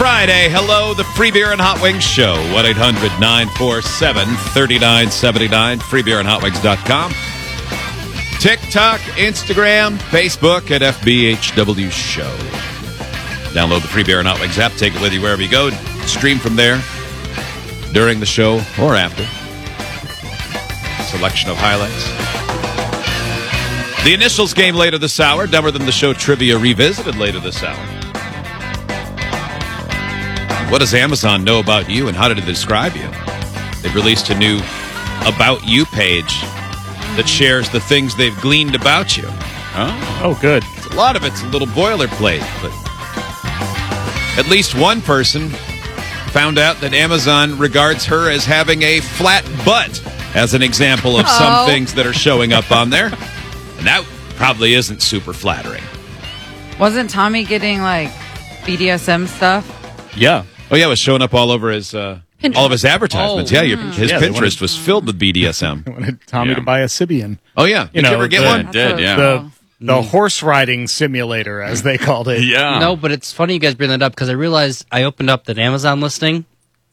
Friday. Hello, the Free Beer and Hot Wings Show. 1-800-947-3979. freebeerandhotwings.com. TikTok, Instagram, Facebook at FBHW Show. Download the Free Beer and Hot Wings app. Take it with you wherever you go. Stream from there during the show or after. Selection of highlights. The Initials game later this hour. Dumber Than the Show trivia revisited later this hour. What does Amazon know about you and how did it describe you? They've released a new About You page that shares the things they've gleaned about you. Oh, good. A lot of it's a little boilerplate, but at least one person found out that Amazon regards her as having a flat butt as an example of some things that are showing up on there. And that probably isn't super flattering. Wasn't Tommy getting like BDSM stuff? Yeah. Oh, yeah, it was showing up all over his all of his advertisements. His Pinterest was filled with BDSM. I wanted Tommy to buy a Sybian. Oh, yeah. Did you ever get one? Did, yeah. The horse riding simulator, as they called it. Yeah. No, but it's funny you guys bring that up because I realized I opened up that Amazon listing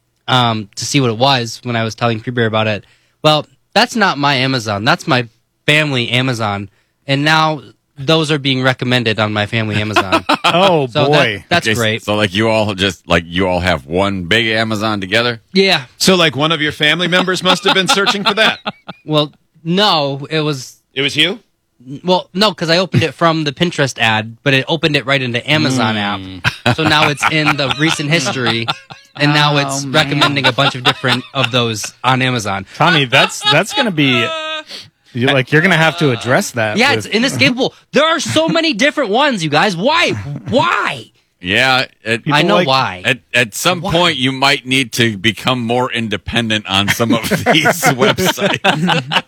to see what it was when I was telling Free Beer about it. Well, that's not my Amazon. That's my family Amazon. And now those are being recommended on my family Amazon. Oh, So boy. that's Okay, great. So you all have one big Amazon together? Yeah. So, like, one of your family members must have been searching for that. Well, no, it was... It was you? Well, no, because I opened it from the Pinterest ad, but it opened it right into Amazon app. So now it's in the recent history, and now it's recommending a bunch of different of those on Amazon. Tommy, that's going to be... You're going to have to address that. Yeah, it's inescapable. There are so many different ones, you guys. Why? Why? Yeah. I know why. At some point, you might need to become more independent on some of these websites.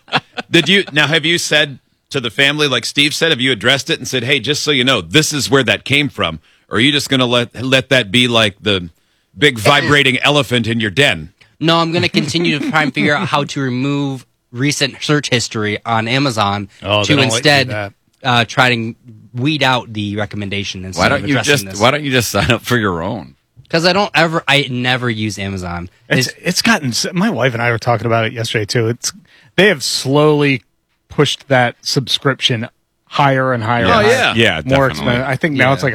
Have you said to the family, like Steve said, have you addressed it and said, hey, just so you know, this is where that came from? Or are you just going to let that be like the big vibrating elephant in your den? No, I'm going to continue to try and figure out how to remove recent search history on Amazon to instead try to weed out the recommendation. Why don't you just sign up for your own? Because I never use Amazon. It's gotten. My wife and I were talking about it yesterday too. They have slowly pushed that subscription higher and higher. Oh, and yeah. higher. Yeah, More definitely. expensive. I think now it's like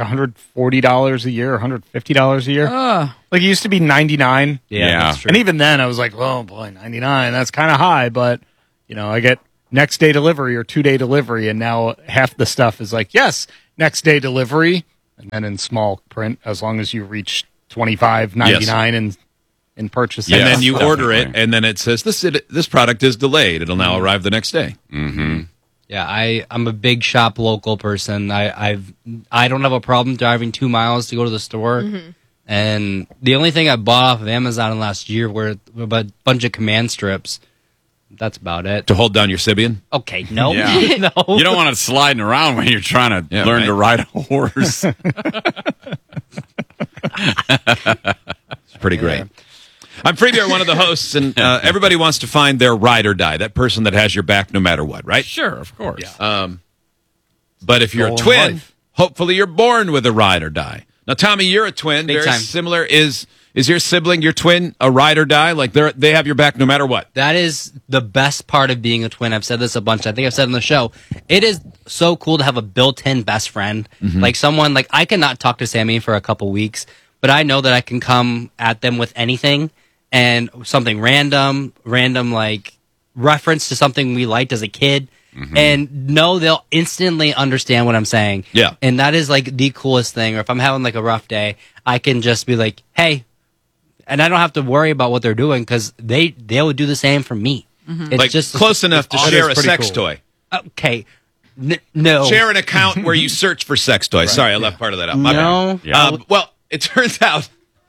$140 a year, $150 a year. Like it used to be $99. Yeah. That's true. And even then, I was like, "Oh boy, $99. That's kind of high." But I get next day delivery or 2-day delivery, and now half the stuff is like, "Yes, next day delivery," and then in small print, as long as you reach $25.99 in purchase. And then you order definitely. it, and then it says, this product is delayed. It'll now arrive the next day. Mm-hmm. Yeah, I'm a big shop local person. I don't have a problem driving 2 miles to go to the store. Mm-hmm. And the only thing I bought off of Amazon in the last year were a bunch of command strips. That's about it. To hold down your Sybian? Okay, no. Yeah. No. You don't want it sliding around when you're trying to learn to ride a horse. It's pretty great. I'm Free Beer, one of the hosts, and everybody wants to find their ride or die, that person that has your back no matter what, right? Sure, of course. But if you're a Goal in twin, life. hopefully you're born with a ride or die. Now, Tommy, you're a twin. Big Very time. similar. Is your sibling, your twin, a ride or die? Like they have your back no matter what? That is the best part of being a twin. I've said this a bunch. I think I've said it on the show. It is so cool to have a built-in best friend. Like someone, like I cannot talk to Sammy for a couple weeks, but I know that I can come at them with anything and something random like reference to something we liked as a kid. And know they'll instantly understand what I'm saying. Yeah. And that is like the coolest thing. Or if I'm having like a rough day, I can just be like, hey, and I don't have to worry about what they're doing because they would do the same for me. It's Like just close enough to That share is a pretty sex cool. toy. okay. No. Share an account where you search for sex toys. Sorry, I left part of that out. My No. bad. Well, it turns out.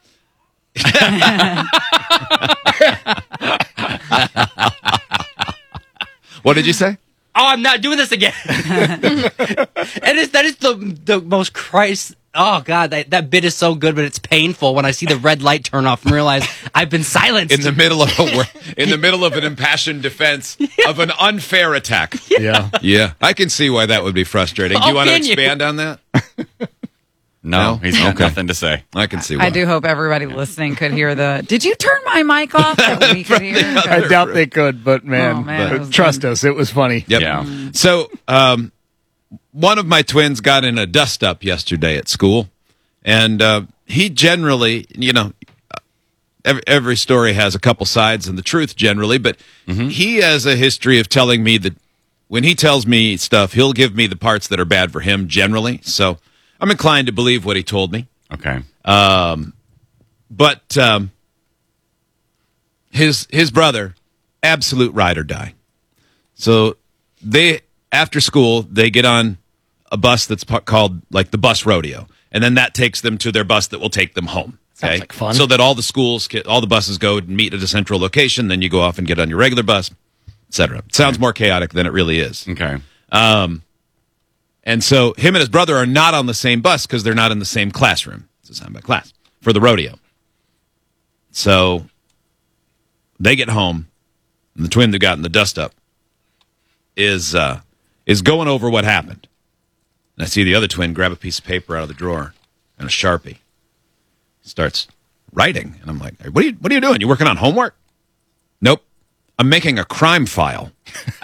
What did you say? Oh, I'm not doing this again. That is the most Christ. Oh God, that bit is so good, but it's painful when I see the red light turn off and realize I've been silenced. In the middle of an impassioned defense of an unfair attack. Yeah. Yeah, I can see why that would be frustrating. Do you want to expand on that? No, No? he's got Okay. nothing to say. I can see why. I do hope everybody listening could hear the. Did you turn my mic off? That we could hear. I doubt they could, but man, Oh, man, it was trust us, it was funny. Yep. Yeah. So, one of my twins got in a dust up yesterday at school, and he generally, every story has a couple sides and the truth generally, but he has a history of telling me that when he tells me stuff, he'll give me the parts that are bad for him generally. So I'm inclined to believe what he told me. Okay. But his brother, absolute ride or die. So after school, they get on a bus that's called like the bus rodeo, and then that takes them to their bus that will take them home. Okay? Sounds like fun. So that all the buses go and meet at a central location, then you go off and get on your regular bus, etc. It sounds more chaotic than it really is. Okay. And so him and his brother are not on the same bus because they're not in the same classroom. It's assigned by class for the rodeo. So they get home, and the twin that got in the dust up is going over what happened. And I see the other twin grab a piece of paper out of the drawer and a Sharpie. Starts writing, and I'm like, hey, what are you doing? You working on homework? Nope. I'm making a crime file.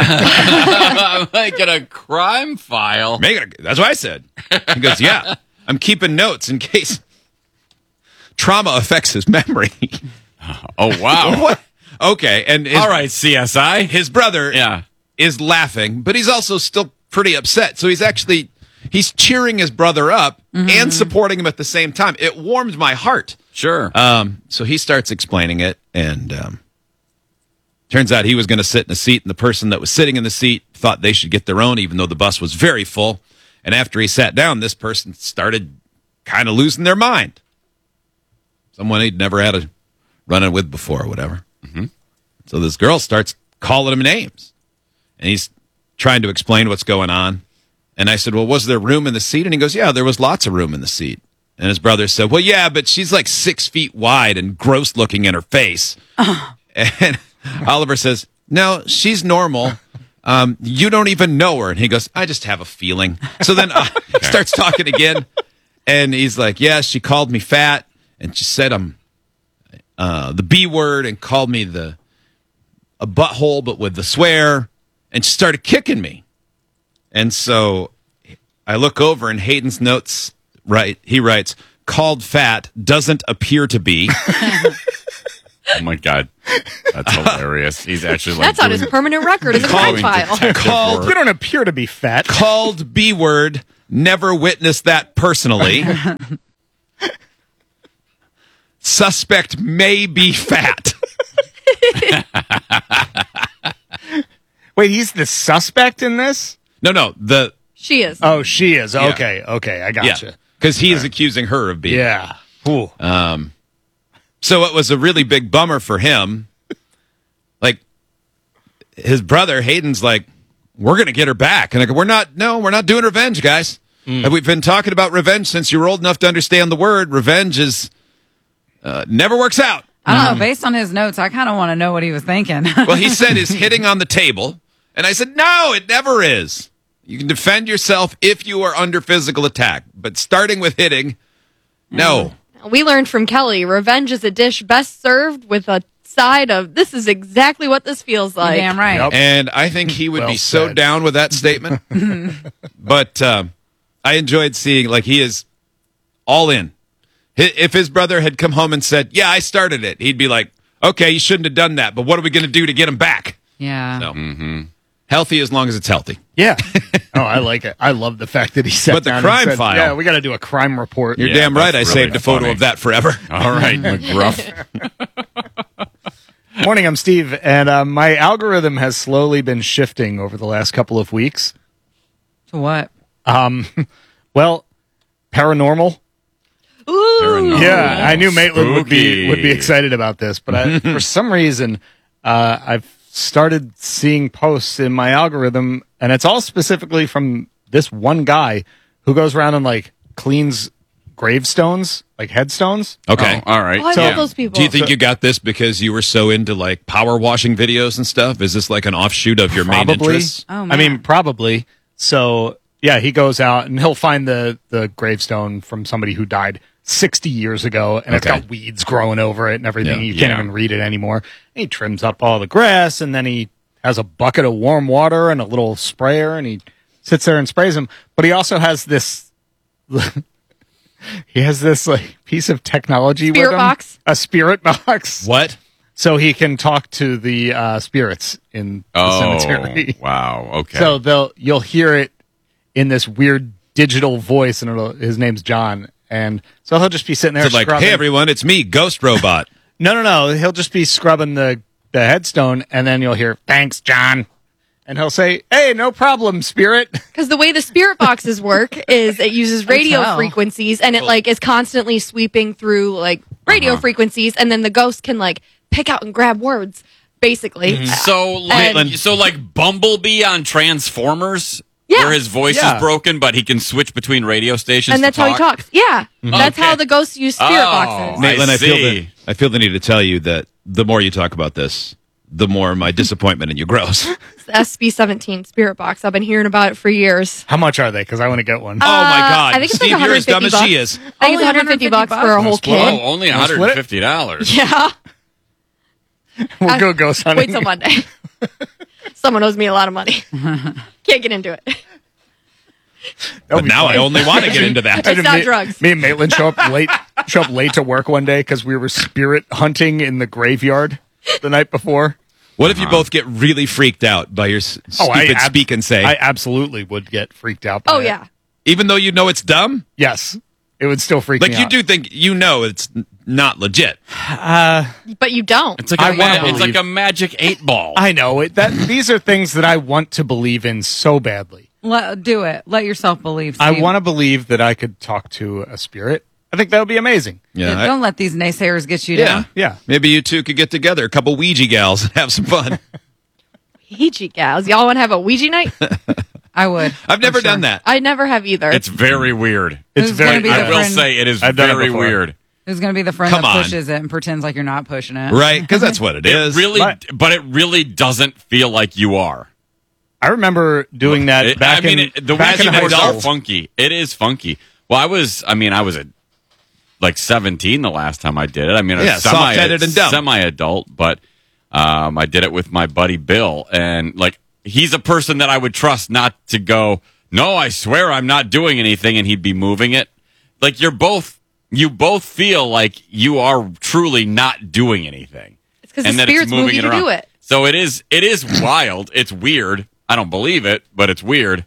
I'm making a crime file. That's what I said. He goes, yeah. I'm keeping notes in case trauma affects his memory. Oh, wow. What? Okay. And All right, CSI. his brother Yeah. is laughing, but he's also still pretty upset. So he's cheering his brother up and supporting him at the same time. It warmed my heart. Sure. So he starts explaining it, and turns out he was going to sit in a seat, and the person that was sitting in the seat thought they should get their own, even though the bus was very full. And after he sat down, this person started kind of losing their mind. Someone he'd never had a run-in with before or whatever. So this girl starts calling him names, and he's trying to explain what's going on. And I said, well, was there room in the seat? And he goes, yeah, there was lots of room in the seat. And his brother said, well, yeah, but she's like 6 feet wide and gross looking in her face. And Oliver says, no, she's normal. You don't even know her. And he goes, I just have a feeling. So then starts talking again. And he's like, yeah, she called me fat. And she said I'm the B word and called me a butthole, but with the swear. And she started kicking me. And so I look over, and Hayden's notes, he writes, called fat, doesn't appear to be. Oh, my God. That's hilarious. He's actually like That's on his permanent record as a crime doing file. detective Called- work. You don't appear to be fat. Called B word, never witnessed that personally. Suspect may be fat. Wait, he's the suspect in this? No, She is. Oh, she is. Yeah. Okay, I gotcha. because he is accusing her of being. Yeah. Ooh. So it was a really big bummer for him. Like his brother Hayden's like, we're going to get her back, and I go, we're not doing revenge, guys. And we've been talking about revenge since you were old enough to understand the word. Revenge is never works out. I don't know. Based on his notes, I kind of want to know what he was thinking. Well, he said is hitting on the table, and I said, no, it never is. You can defend yourself if you are under physical attack, but starting with hitting, no. We learned from Kelly, revenge is a dish best served with a side of, this is exactly what this feels like. Damn right. Yep. And I think he would Well be so said. down with that statement. But I enjoyed seeing, like, he is all in. If his brother had come home and said, yeah, I started it, he'd be like, okay, you shouldn't have done that, but what are we going to do to get him back? Yeah. So, healthy as long as it's healthy. Yeah. Oh, I like it. I love the fact that he sat But the down crime and said, file- yeah, we got to do a crime report. You're Yeah, damn right I that's saved really a photo funny. of that forever. All right, McGruff. Morning, I'm Steve, and my algorithm has slowly been shifting over the last couple of weeks. To what? Well, paranormal. Ooh. Paranormal. Yeah, I knew Maitland would be Spooky. excited about this, but for some reason, I've started seeing posts in my algorithm, and it's all specifically from this one guy who goes around and like cleans gravestones, like headstones. Okay. Oh, all right. Oh, I So- love those people. Do you think you got this because you were so into, like, power washing videos and stuff? Is this like an offshoot of your main Probably. interests? Oh, I man. mean, probably. So Yeah, he goes out and he'll find the gravestone from somebody who died 60 years ago, and it's Okay. got weeds growing over it and everything. Yeah. You can't Yeah. even read it anymore. And he trims up all the grass, and then he has a bucket of warm water and a little sprayer, and he sits there and sprays them. But he also has this. He has this like piece of technology Spirit with him, box? a spirit box, What? so he can talk to the spirits in the cemetery. Wow. Okay. So you'll hear it in this weird digital voice, and his name's John, and so he'll just be sitting there Is it like, scrubbing. hey, everyone, it's me, Ghost Robot. No, he'll just be scrubbing the headstone, and then you'll hear, "Thanks, John," and he'll say, "Hey, no problem, spirit." Because the way the spirit boxes work is it uses radio Hotel. frequencies, and it like is constantly sweeping through like radio frequencies, and then the ghost can like pick out and grab words, basically. So like Bumblebee on Transformers, Yeah. where his voice Yeah. is broken, but he can switch between radio stations. And that's to how he talk? talks. Yeah, that's Okay. how the ghosts use spirit Oh. boxes. Maitland, I see. feel the need to tell you that the more you talk about this, the more my disappointment in you grows. SB17 spirit box. I've been hearing about it for years. How much are they? Because I want to get one. Oh my God. I think it's Steve, like you're as dumb 150 as she bucks. is. I think it's Only 150 bucks for a whole split Oh, kid. only Wanna split it? $150. Yeah. We'll go ghost hunting. Wait till Monday. Someone owes me a lot of money. Can't get into it. That'll But be now fun. I only want to get into that. It's not drugs. Me and Maitland show up late to work one day because we were spirit hunting in the graveyard the night before. What if you both get really freaked out by your stupid speak and say, I absolutely would get freaked out by Oh, it. yeah. even though you know it's dumb? Yes. It would still freak Like me you out. do think it's not legit. But you don't. It's like I a, wanna it's believe- like a magic 8-ball. I know it. These are things that I want to believe in so badly. Do it. Let yourself believe. I Steve. want to believe that I could talk to a spirit. I think that would be amazing. Yeah. Don't let these naysayers get you yeah. down. Yeah. Maybe you two could get together, a couple Ouija gals, and have some fun. Ouija gals. Y'all want to have a Ouija night? I would. I've never for sure. done that. I never have either. It's very weird. It's Who's very. gonna be the I will friend- say it is I've done it very before. weird. Who's going to be the friend Come that on. pushes it and pretends like you're not pushing it? Right? Because that's what it is. Really, But- but it really doesn't feel like you are. I remember doing that It- back I mean, in the back Ouija in high boards school. are funky. It is funky. Well, I was like 17 the last time I did it. I mean, Yeah, soft-headed and dumb. semi-adult, but I did it with my buddy Bill, and like he's a person that I would trust not to go, no, I swear I'm not doing anything, and he'd be moving it. Like you both feel like you are truly not doing anything. It's because the and that spirits it's move moving you it to around. do it. So it is wild. It's weird. I don't believe it, but it's weird.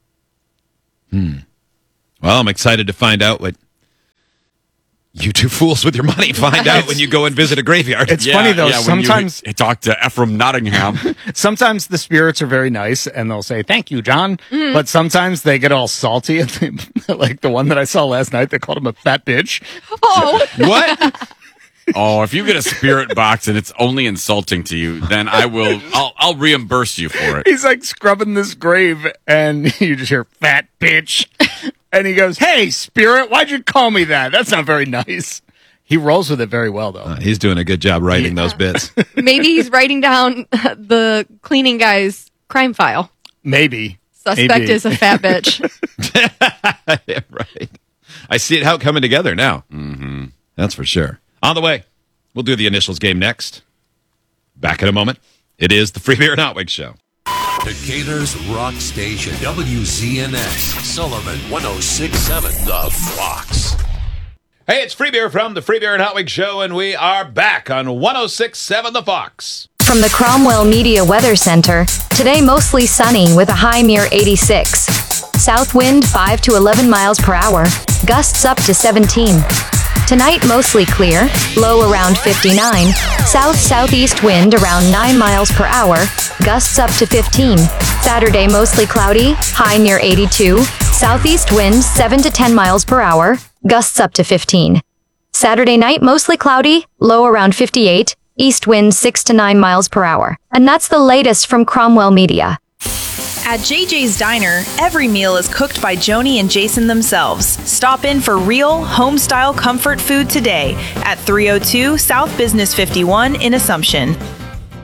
Well, I'm excited to find out what you two fools with your money find out when you go and visit a graveyard. It's funny though. when Sometimes you talk to Ephraim Nottingham. sometimes the spirits are very nice and they'll say thank you, John. Mm-hmm. But sometimes they get all salty. And like the one that I saw last night, they called him a fat bitch. Oh, What? Oh, if you get a spirit box and it's only insulting to you, then I'll reimburse you for it. He's like scrubbing this grave, and you just hear "fat bitch," and he goes, "Hey, spirit, why'd you call me that? That's not very nice." He rolls with it very well, though. He's doing a good job writing those bits. maybe he's writing down the cleaning guy's crime file. Maybe Suspect Maybe. is a fat bitch. Yeah, right. I see it how coming together now. Mm-hmm. That's for sure. On the way, we'll do the initials game next. Back in a moment. It is the Free Beer and Hot Wings Show. Decatur's Rock Station, WZNX, Sullivan 106.7 The Fox. Hey, it's Free Beer from the Free Beer and Hot Wings Show, and we are back on 106.7 The Fox. From the Cromwell Media Weather Center, today mostly sunny with a high near 86. South wind 5 to 11 miles per hour, gusts up to 17. Tonight mostly clear, low around 59. South-southeast wind around 9 miles per hour, gusts up to 15. Saturday mostly cloudy, high near 82. Southeast wind 7 to 10 miles per hour, gusts up to 15. Saturday night mostly cloudy, low around 58. East wind 6 to 9 miles per hour. And that's the latest from Cromwell Media. At JJ's Diner, every meal is cooked by Joni and Jason themselves. Stop in for real, home-style comfort food today at 302 South Business 51 in Assumption.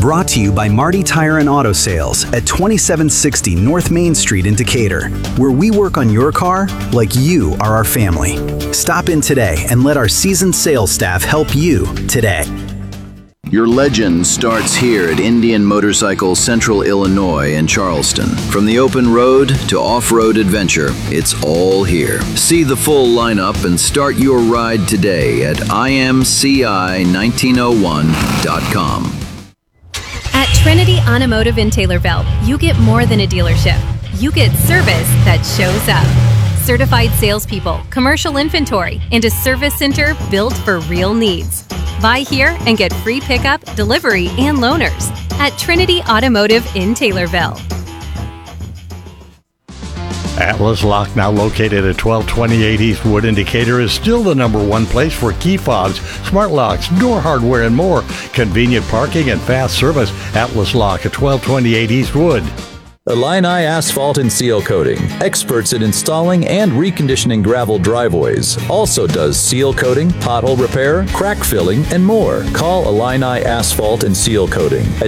Brought to you by Marty Tire and Auto Sales at 2760 North Main Street in Decatur, where we work on your car like you are our family. Stop in today and let our seasoned sales staff help you today. Your legend starts here at Indian Motorcycle Central Illinois in Charleston. From the open road to off-road adventure, it's all here. See the full lineup and start your ride today at imci1901.com. At Trinity Automotive in Taylorville, you get more than a dealership. You get service that shows up. Certified salespeople, commercial inventory, and a service center built for real needs. Buy here and get free pickup, delivery, and loaners at Trinity Automotive in Taylorville. Atlas Lock, now located at 1228 East Wood in Decatur, is still the #1 place for key fobs, smart locks, door hardware, and more. Convenient parking and fast service. Atlas Lock at 1228 East Wood. Illini Asphalt and Seal Coating, experts in installing and reconditioning gravel driveways. Also does seal coating, pothole repair, crack filling, and more. Call Illini Asphalt and Seal Coating at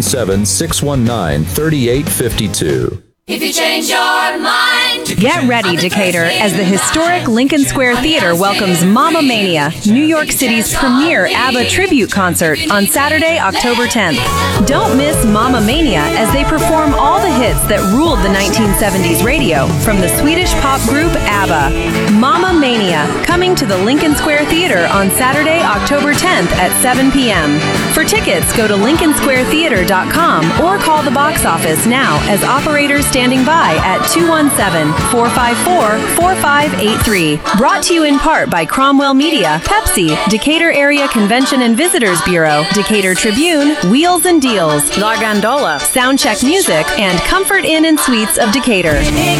217-619-3852. If you change your mind, get ready, Decatur, as the historic Lincoln Square Theater welcomes Mamma Mania, New York City's premier ABBA tribute concert on Saturday, October 10th. Don't miss Mamma Mania as they perform all the hits that ruled the 1970s radio from the Swedish pop group ABBA. Mamma Mania, coming to the Lincoln Square Theater on Saturday, October 10th at 7 p.m. For tickets, go to lincolnsquaretheater.com or call the box office now as operators standing by at 217-454-4583. Brought to you in part by Cromwell Media, Pepsi, Decatur Area Convention and Visitors Bureau, Decatur Tribune, Wheels and Deals, La Gondola, Soundcheck Music, and Comfort Inn and Suites of Decatur.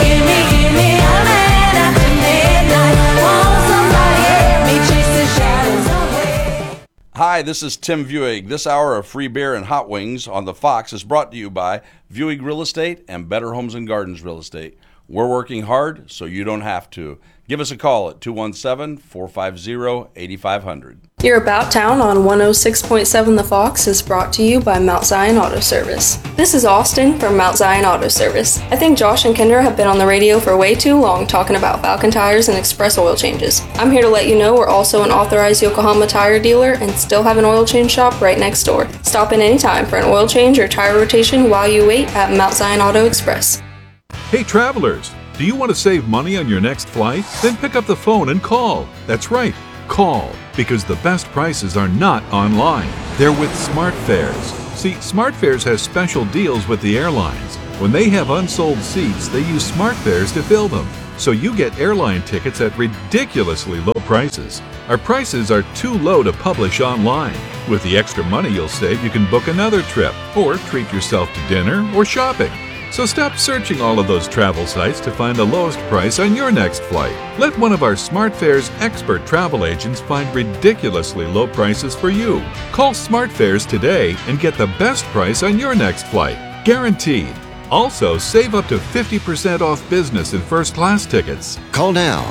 Hi, this is Tim Vuig. This hour of free beer and hot wings on the Fox is brought to you by Vuig Real Estate and Better Homes and Gardens Real Estate. We're working hard so you don't have to. Give us a call at 217-450-8500. Your About Town on 106.7 The Fox is brought to you by Mount Zion Auto Service. This is Austin from Mount Zion Auto Service. I think Josh and Kendra have been on the radio for way too long talking about Falcon tires and express oil changes. I'm here to let you know we're also an authorized Yokohama tire dealer and still have an oil change shop right next door. Stop in anytime for an oil change or tire rotation while you wait at Mount Zion Auto Express. Hey travelers, do you want to save money on your next flight? Then pick up the phone and call. That's right, call, because the best prices are not online. They're with SmartFares. See, SmartFares has special deals with the airlines. When they have unsold seats, they use SmartFares to fill them. So you get airline tickets at ridiculously low prices. Our prices are too low to publish online. With the extra money you'll save, you can book another trip or treat yourself to dinner or shopping. So stop searching all of those travel sites to find the lowest price on your next flight. Let one of our SmartFares expert travel agents find ridiculously low prices for you. Call SmartFares today and get the best price on your next flight. Guaranteed. Also, save up to 50% off business and first class tickets. Call now,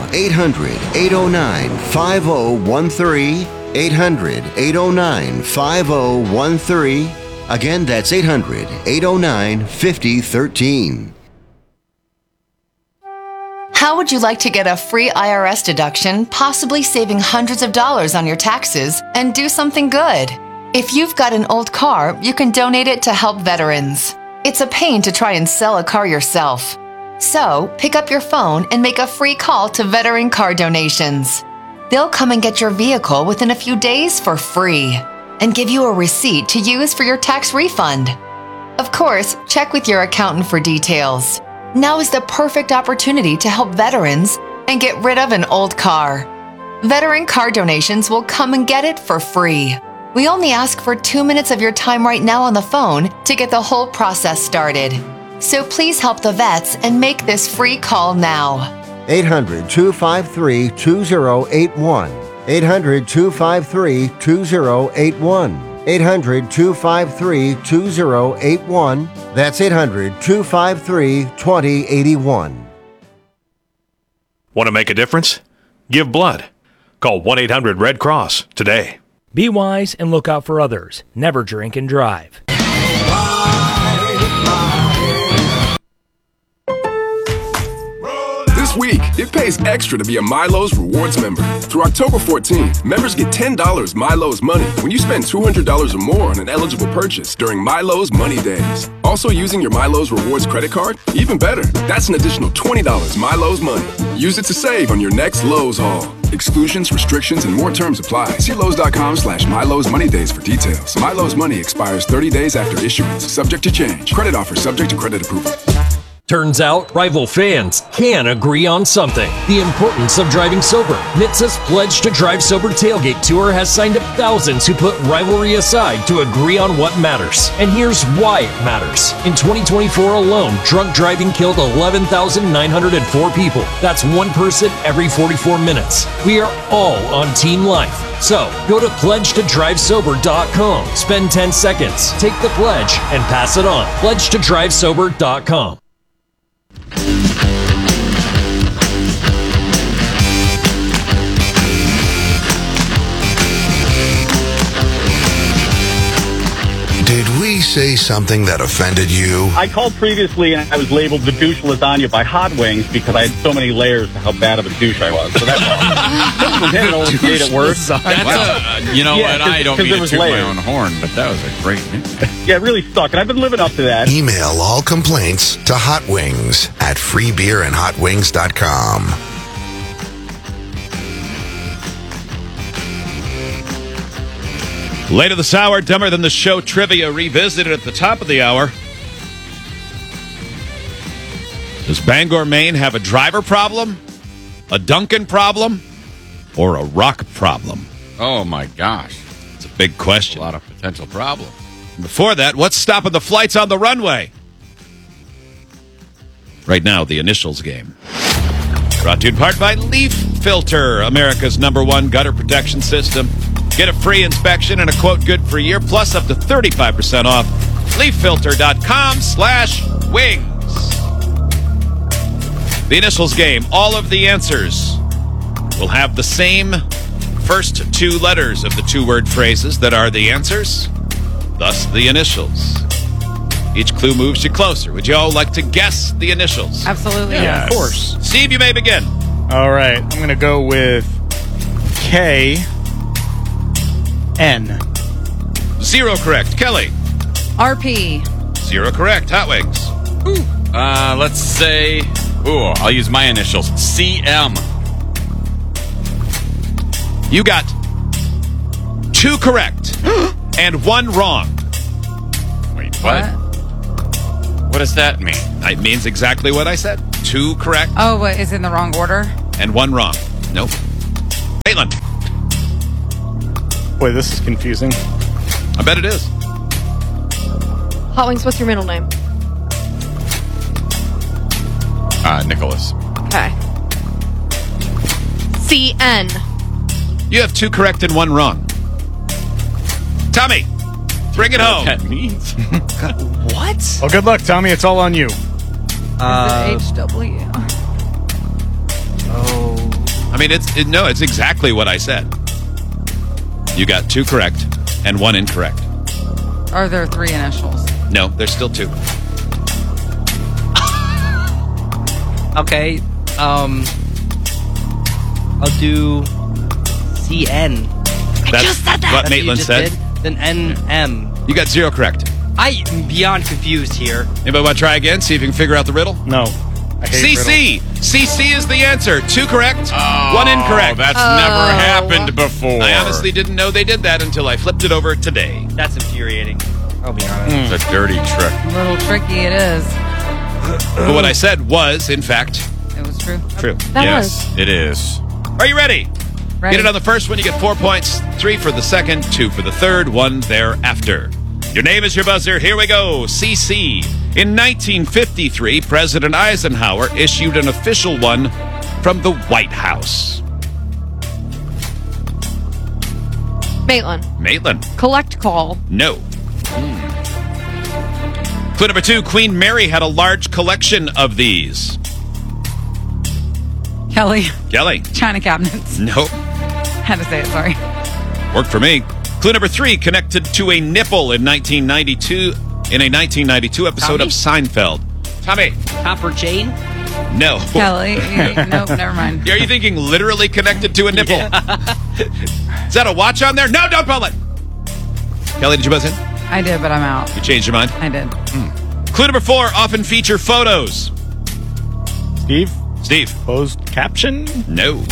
800-809-5013, 800-809-5013. Again, that's 800-809-5013. How would you like to get a free IRS deduction, possibly saving hundreds of dollars on your taxes, and do something good? If you've got an old car, you can donate it to help veterans. It's a pain to try and sell a car yourself. So, pick up your phone and make a free call to Veteran Car Donations. They'll come and get your vehicle within a few days for free and give you a receipt to use for your tax refund. Of course, check with your accountant for details. Now is the perfect opportunity to help veterans and get rid of an old car. Veteran Car Donations will come and get it for free. We only ask for 2 minutes of your time right now on the phone to get the whole process started. So please help the vets and make this free call now. 800-253-2081. 800-253-2081. 800-253-2081. That's 800-253-2081. Want to make a difference? Give blood. Call 1-800-RED-CROSS today. Be wise and look out for others. Never drink and drive. This week, it pays extra to be a MyLowe's Rewards member. Through October 14th, members get $10 MyLowe's money when you spend $200 or more on an eligible purchase during MyLowe's Money Days. Also using your MyLowe's Rewards credit card? Even better, that's an additional $20 MyLowe's money. Use it to save on your next Lowe's haul. Exclusions, restrictions, and more terms apply. See Lowe's.com/MyLowe's Money Days for details. MyLowe's money expires 30 days after issuance, subject to change. Credit offer subject to credit approval. Turns out, rival fans can agree on something. The importance of driving sober. NHTSA's Pledge to Drive Sober Tailgate Tour has signed up thousands who put rivalry aside to agree on what matters. And here's why it matters. In 2024 alone, drunk driving killed 11,904 people. That's one person every 44 minutes. We are all on Team Life. So, go to pledgetodrivesober.com. Spend 10 seconds, take the pledge, and pass it on. Pledgetodrivesober.com. Did we say something that offended you? I called previously and I was labeled the douche lasagna by Hot Wings because I had so many layers to how bad of a douche I was. So that's all. It only made it worse. You know what? I don't mean to toot my own horn, but that was a great name. Yeah, it really stuck, and I've been living up to that. Email all complaints to Hot Wings at freebeerandhotwings.com. Later this hour, Dumber Than the Show trivia revisited at the top of the hour. Does Bangor, Maine have a driver problem, a Duncan problem, or a rock problem? Oh, my gosh. It's a big question. A lot of potential problems. Before that, what's stopping the flights on the runway? Right now, the initials game. Brought to you in part by Leaf Filter, America's #1 gutter protection system. Get a free inspection and a quote good for a year, plus up to 35% off. LeafFilter.com/wings. The initials game. All of the answers will have the same first two letters of the two-word phrases that are the answers, thus the initials. Each clue moves you closer. Would you all like to guess the initials? Absolutely. Yeah, Of course. Steve, you may begin. All right. I'm going to go with K-N. 0 correct. Kelly. RP. 0 correct. Hot Wings. Let's say, I'll use my initials. CM. You got 2 correct and 1 wrong. Wait, what? What does that mean? It means exactly what I said. 2 correct Oh, what, is it in the wrong order? and 1 wrong. Nope. Maitland. Boy, this is confusing. I bet it is. Hot Wings, what's your middle name? Nicholas. Okay. CN. You have 2 correct and 1 wrong. Tommy, bring it home. What that means? What? Well, good luck, Tommy. It's all on you. HW. I mean, it's exactly what I said. You got 2 correct and 1 incorrect. Are there 3 initials? No, there's still 2. Okay. I'll do CN. That's what Maitland said. Then NM. You got 0 correct. I'm beyond confused here. Anybody want to try again? See if you can figure out the riddle? No. I hate CC. riddles. CC is the answer. 2 correct, 1 incorrect. That's never happened before. I honestly didn't know they did that until I flipped it over today. That's infuriating. I'll be honest. It's a dirty trick. A little tricky it is. But what I said was, in fact, It was true. true. Yes, it is. Are you ready? Ready. Get it on the first one, you get 4 points. 3 for the second, 2 for the third, 1 thereafter. Your name is your buzzer. Here we go. CC. In 1953, President Eisenhower issued an official one from the White House. Maitland. Collect call. No. Clue number 2. Queen Mary had a large collection of these. Kelly. China cabinets. Nope. Had to say it, sorry. Worked for me. Clue number 3, connected to a nipple in 1992 in a 1992 episode Tommy? of Seinfeld. Tommy. Copper chain? No. Kelly. Nope, never mind. Are you thinking literally connected to a nipple? Is that a watch on there? No, don't pull it. Kelly, did you buzz in? I did, but I'm out. You changed your mind? I did. Clue number 4, often feature photos. Steve. Closed caption? No.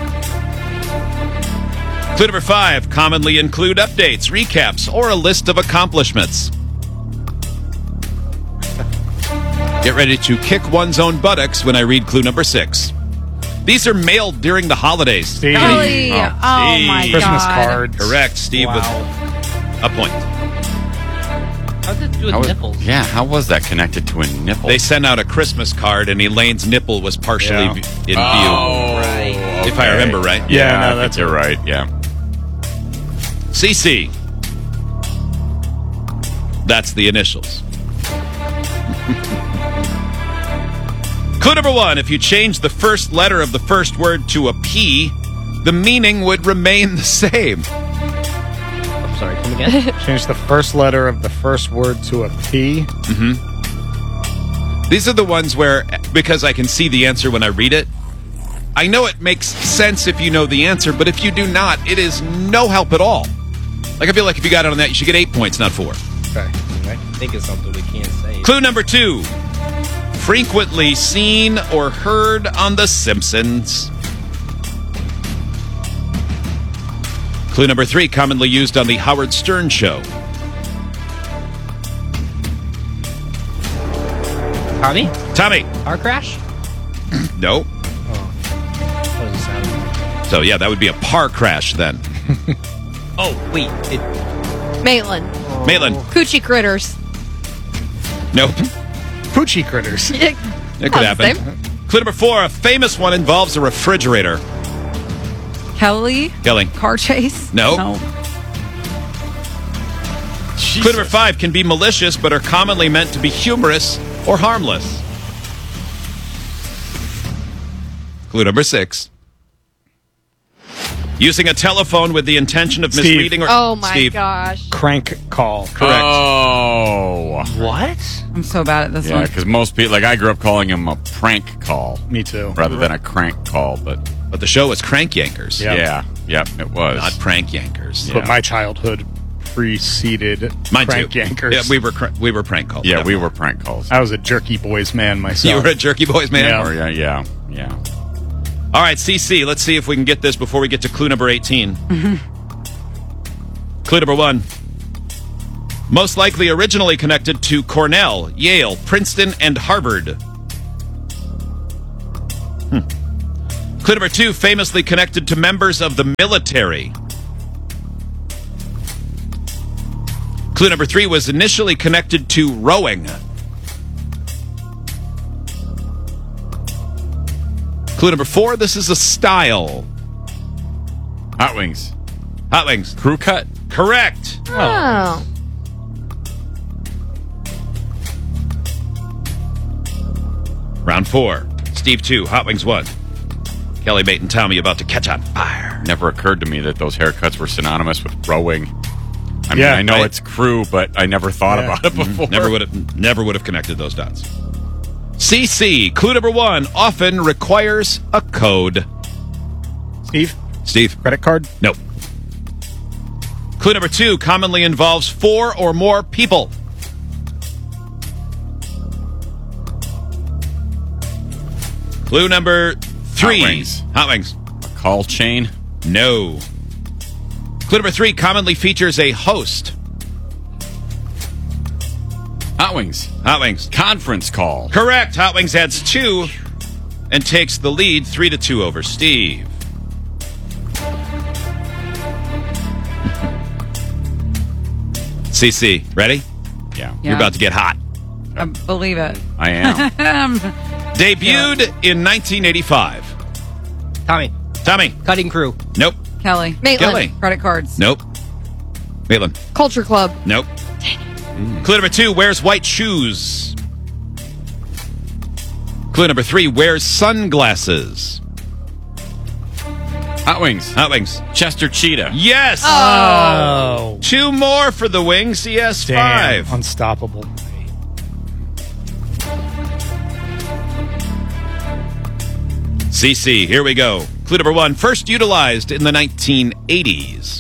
Clue number 5, commonly include updates, recaps, or a list of accomplishments. Get ready to kick one's own buttocks when I read clue number 6. These are mailed during the holidays. Steve. Kelly. Oh, my Christmas God. cards. Correct, Steve with a point. How does it do with nipples? Yeah, how was that connected to a nipple? They sent out a Christmas card, and Elaine's nipple was partially in view. Right. If I remember right. Yeah, I think you're right. Yeah. CC. That's the initials. Clue number 1. If you change the first letter of the first word to a P, the meaning would remain the same. I'm sorry, come again? Change the first letter of the first word to a P. Mm-hmm. These are the ones where, because I can see the answer when I read it, I know it makes sense if you know the answer, but if you do not, it is no help at all. Like, I feel like if you got it on that, you should get 8 points, not 4. Okay. I think it's something we can't say. Clue number 2. Frequently seen or heard on The Simpsons. Clue number 3, commonly used on The Howard Stern Show. Tommy. Car crash? No. What does it sound like? So, yeah, that would be a par crash then. Oh, wait. Maitland. Coochie critters. Nope. Poochie critters. It could happen. Clue number 4, a famous one involves a refrigerator. Kelly. Car chase? No. Clue number 5, can be malicious but are commonly meant to be humorous or harmless. Clue number 6. Using a telephone with the intention of misleading or... Oh, my gosh. Crank call. Correct. Oh. What? I'm so bad at this Yeah, one. because most people, like I grew up calling him a prank call. Me too. Rather than a crank call, but the show was Crank Yankers. Yep. Yeah, it was. Not Prank Yankers. But my childhood preceded Mine Crank too. Yankers. Yeah, we were prank calls. Yeah, we were prank calls. I was a Jerky Boys man myself. You were a Jerky Boys man? Yeah. Yeah. All right, CC, let's see if we can get this before we get to clue number 18. Clue number 1. Most likely originally connected to Cornell, Yale, Princeton, and Harvard. Clue number 2, famously connected to members of the military. Clue number 3 was initially connected to rowing. Clue number 4, this is a style. Hot wings. Hot wings. Crew cut. Correct. Oh. Round 4. Steve 2, Hot Wings 1. Kelly, Bate, and Tommy about to catch on fire. Never occurred to me that those haircuts were synonymous with rowing. I mean, Yeah, I know right. it's crew, but I never thought about it before. Never would have connected those dots. CC, clue number 1, often requires a code. Steve. Credit card? Nope. Clue number 2, commonly involves 4 or more people. Clue number 3. Hot wings. A call chain? No. Clue number 3, commonly features a host. Hot wings. Hot wings. Conference call. Correct. Hot Wings adds 2 and takes the lead 3-2 over Steve. CC, ready? Yeah. You're about to get hot. I believe it. I am. Debuted in 1985. Tommy. Cutting crew. Nope. Kelly. Maitland. Kelly. Credit cards. Nope. Maitland. Culture Club. Nope. Clue number 2, wears white shoes. Clue number 3, wears sunglasses. Hot wings. Hot Wings. Chester Cheetah. Yes. Oh. 2 more for the Wings. He has 5. Unstoppable. CC, here we go. Clue number 1, first utilized in the 1980s.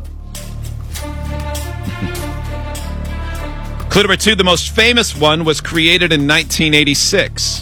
Clue number 2, the most famous one was created in 1986.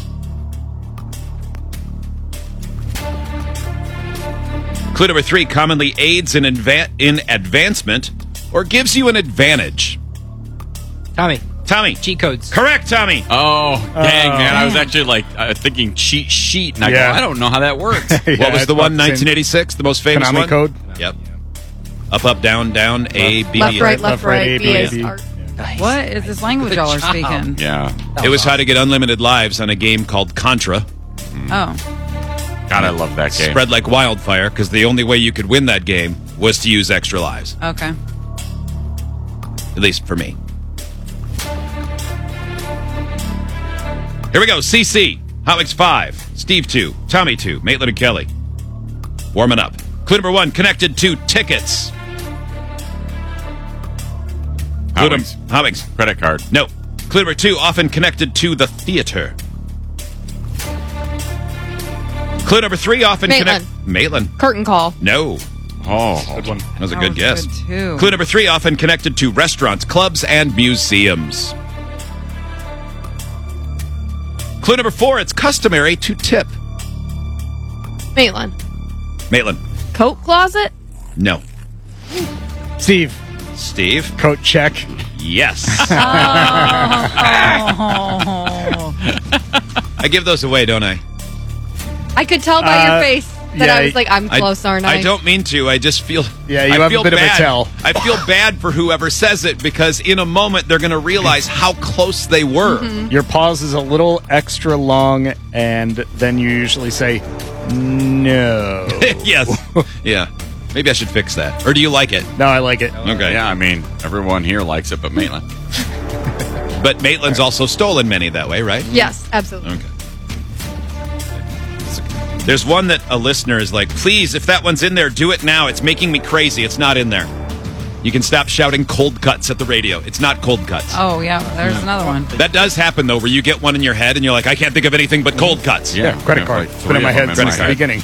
Clue number 3, commonly aids in advancement or gives you an advantage. Tommy. Cheat codes. Correct, Tommy. Oh, dang, man. I was actually thinking cheat sheet, and I go, I don't know how that works. What was the one, 1986, the most famous Konami one? code? Yep. Up, down, down, A, B, Left, B, right, left, right, B, A, B. start. What is this language y'all are speaking? Yeah. It was how to get unlimited lives on a game called Contra. Oh. God, I love that game. Spread like wildfire because the only way you could win that game was to use extra lives. Okay. At least for me. Here we go. CC. Hotwix 5. Steve 2. Tommy 2. Maitland and Kelly. Warming up. Clue number 1. Connected to tickets. Hotwix. Credit card. No. Clue number 2. Often connected to the theater. Clue number 3. Often Maitland. Curtain call. No. Oh, good one. That was a good guess. Good too. Clue number 3. Often connected to restaurants, clubs, and museums. Clue number 4. It's customary to tip. Maitland. Coat closet? No. Steve. Coat check. Yes. I give those away, don't I? I could tell by your face that I was like, I'm close, aren't I? I don't mean to. I just feel. Yeah, you have a bit of a tell. I feel bad for whoever says it because in a moment they're going to realize how close they were. Mm-hmm. Your pause is a little extra long, and then you usually say, no. Yes. Yeah. Maybe I should fix that. Or do you like it? No, I like it. Okay. Yeah, I mean, everyone here likes it but Maitland. But Maitland's also stolen many that way, right? Yes, absolutely. Okay. There's one that a listener is like, please, if that one's in there, do it now. It's making me crazy. It's not in there. You can stop shouting cold cuts at the radio. It's not cold cuts. Oh, yeah. There's another one. That does happen, though, where you get one in your head and you're like, I can't think of anything but cold cuts. Yeah, credit card. It's been in my head since the beginning.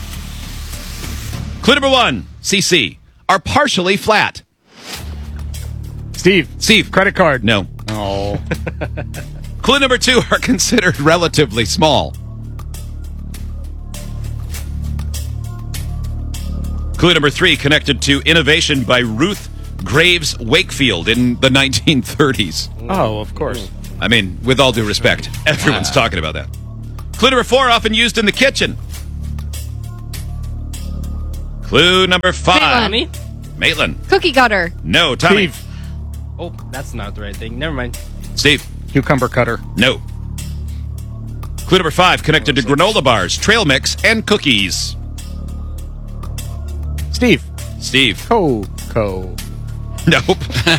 Clue number 1, CC, are partially flat. Steve. Credit card. No. Oh. Clue number 2 are considered relatively small. Clue number 3, connected to innovation by Ruth Graves Wakefield in the 1930s. Oh, of course. I mean, with all due respect, everyone's talking about that. Clue number 4, often used in the kitchen. Clue number 5. Maitland. Cookie cutter. No, Tommy. Steve. Oh, that's not the right thing. Never mind. Steve. Cucumber cutter. No. Clue number 5, connected to granola bars, trail mix, and cookies. Steve. Coco. Nope.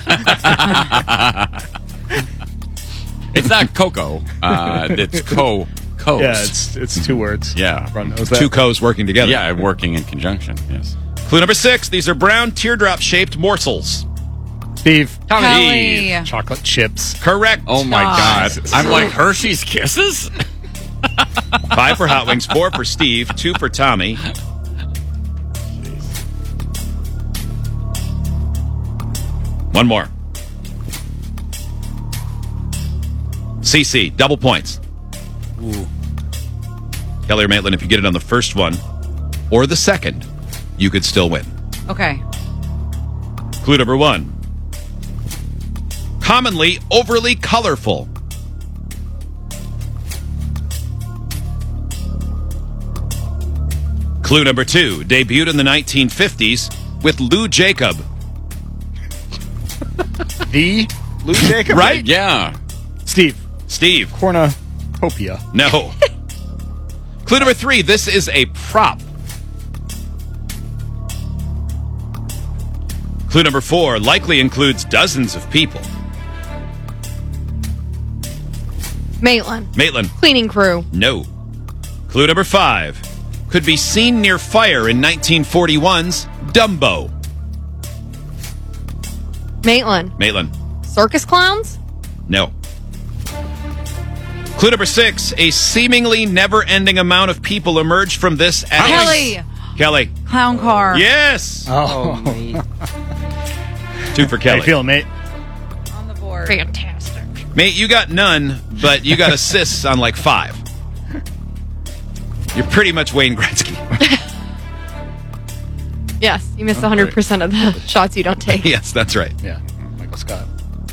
It's not cocoa. It's co's. Yeah, it's 2 words. Yeah. Two co's working together. Yeah, working in conjunction, yes. Clue number 6, these are brown teardrop-shaped morsels. Steve. Kelly. Chocolate chips. Correct. Oh, my God. I'm like, Hershey's Kisses? 5 for Hot Wings, 4 for Steve, 2 for Tommy. One more. CC, double points. Ooh. Kelly or Maitland, if you get it on the first one or the second, you could still win. Okay. Clue number 1. Commonly overly colorful. Clue number 2. Debuted in the 1950s with Lou Jacob. The Lou Jacob? Right? Yeah. Steve. Cornucopia. No. Clue number 3. This is a prop. Clue number 4. Likely includes dozens of people. Maitland. Cleaning crew. No. Clue number 5. Could be seen near fire in 1941's Dumbo. Maitland. Circus clowns? No. Clue number 6. A seemingly never-ending amount of people emerge from this as... Kelly. Clown car. Yes. Oh. 2 for Kelly. How you feel, mate? On the board. Fantastic. Mate, you got none, but you got assists on like 5. You're pretty much Wayne Gretzky. Yes, you miss 100% of the shots you don't take. Yes, that's right. Yeah, Michael Scott.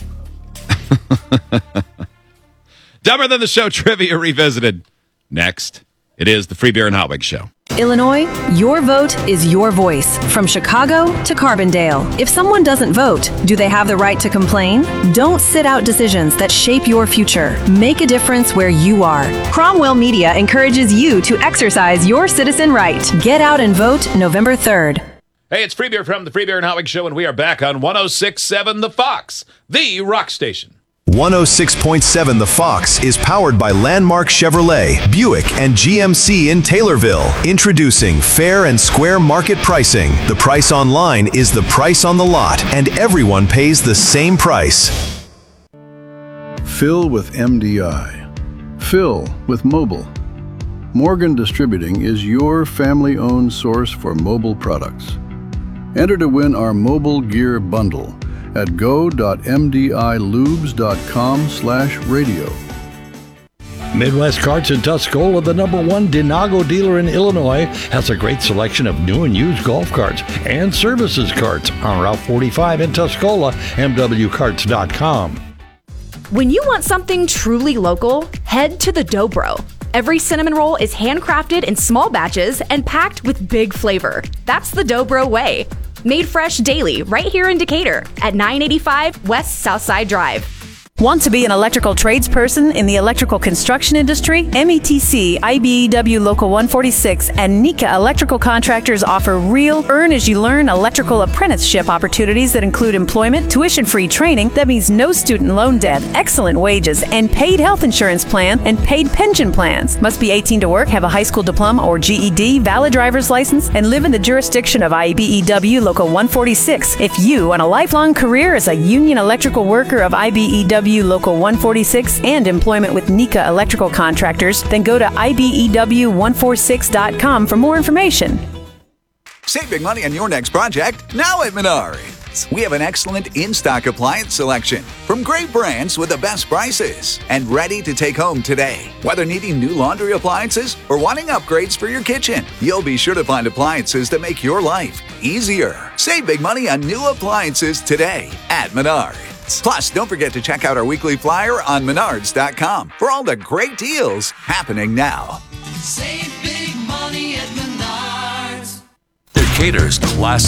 Dumber Than the Show trivia revisited. Next, it is the Free Beer and Hot Wings Show. Illinois, your vote is your voice. From Chicago to Carbondale. If someone doesn't vote, do they have the right to complain? Don't sit out decisions that shape your future. Make a difference where you are. Cromwell Media encourages you to exercise your citizen right. Get out and vote November 3rd. Hey, it's Free Beer from the Free Beer and Hot Wings Show, and we are back on 106.7 The Fox, the rock station. 106.7 The Fox is powered by Landmark Chevrolet, Buick, and GMC in Taylorville. Introducing fair and square market pricing. The price online is the price on the lot, and everyone pays the same price. Fill with MDI. Fill with mobile. Morgan Distributing is your family-owned source for mobile products. Enter to win our mobile gear bundle at go.mdilubes.com/radio. Midwest Carts in Tuscola, the #1 Denago dealer in Illinois, has a great selection of new and used golf carts and services carts on Route 45 in Tuscola, mwcarts.com. When you want something truly local, head to the Dobro. Every cinnamon roll is handcrafted in small batches and packed with big flavor. That's the Dobro way. Made fresh daily right here in Decatur at 985 West Southside Drive. Want to be an electrical tradesperson in the electrical construction industry? METC, IBEW Local 146, and NECA Electrical Contractors offer real earn-as-you-learn electrical apprenticeship opportunities that include employment, tuition-free training, that means no student loan debt, excellent wages, and paid health insurance plan and paid pension plans. Must be 18 to work, have a high school diploma or GED, valid driver's license, and live in the jurisdiction of IBEW Local 146. If you want a lifelong career as a union electrical worker of IBEW Local 146 and employment with NECA Electrical Contractors, then go to IBEW146.com for more information. Save big money on your next project now at Menards. We have an excellent in-stock appliance selection from great brands with the best prices and ready to take home today. Whether needing new laundry appliances or wanting upgrades for your kitchen, you'll be sure to find appliances that make your life easier. Save big money on new appliances today at Menards. Plus, don't forget to check out our weekly flyer on Menards.com for all the great deals happening now. Save big money at Menards. Decatur's classic